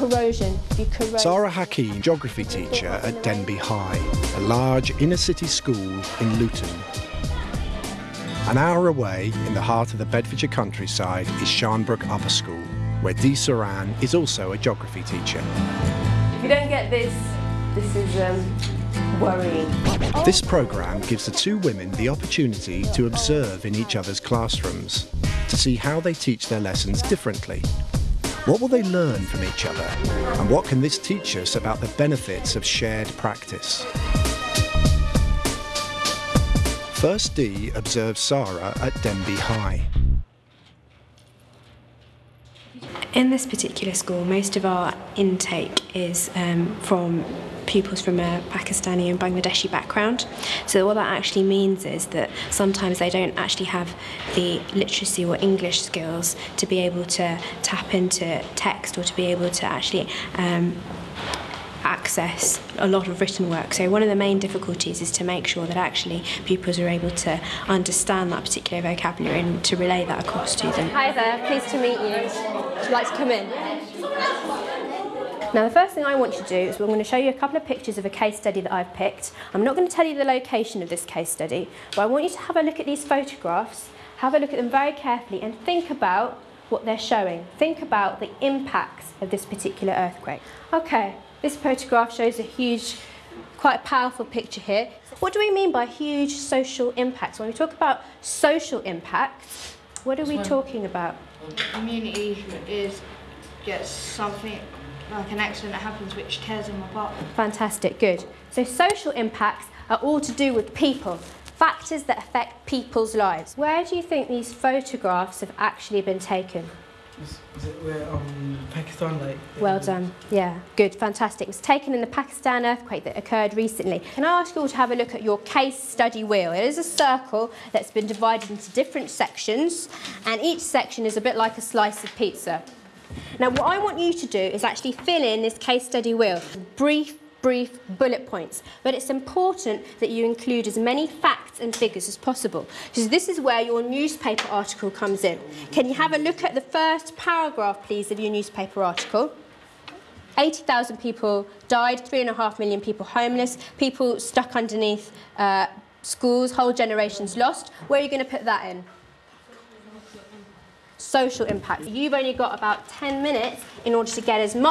corrosion. Sarah Hakeem, geography teacher at Denby High, a large inner-city school in Luton. An hour away, in the heart of the Bedfordshire countryside, is Sharnbrook Upper School, where Dee Saran is also a geography teacher. If you don't get this, this is worrying. This programme gives the two women the opportunity to observe in each other's classrooms, to see how they teach their lessons differently. What will they learn from each other? And what can this teach us about the benefits of shared practice? First, Dee observes Sarah at Denby High. In this particular school, most of our intake is from pupils from a Pakistani and Bangladeshi background. So what that actually means is that sometimes they don't actually have the literacy or English skills to be able to tap into text or to be able to actually access a lot of written work. So one of the main difficulties is to make sure that actually pupils are able to understand that particular vocabulary and to relay that across to them. Hi there, pleased to meet you. Would you like to come in? Now the first thing I want you to do is we're going to show you a couple of pictures of a case study that I've picked. I'm not going to tell you the location of this case study, but I want you to have a look at these photographs, have a look at them very carefully and think about what they're showing. Think about the impacts of this particular earthquake. Okay, this photograph shows a huge, quite a powerful picture here. What do we mean by huge social impacts? When we talk about social impacts, what are we talking about? The community gets something like an accident that happens which tears them apart. Fantastic, good. So social impacts are all to do with people, factors that affect people's lives. Where do you think these photographs have actually been taken? Is it where Pakistan, like? Well done, yeah, good, fantastic. It was taken in the Pakistan earthquake that occurred recently. Can I ask you all to have a look at your case study wheel? It is a circle that's been divided into different sections, and each section is a bit like a slice of pizza. Now what I want you to do is actually fill in this case study wheel. Brief bullet points, but it's important that you include as many facts and figures as possible, because this is where your newspaper article comes in. Can you have a look at the first paragraph, please, of your newspaper article? 80,000 people died, 3.5 million people homeless, people stuck underneath schools, whole generations lost. Where are you going to put that in? Social impact. You've only got about 10 minutes in order to get as much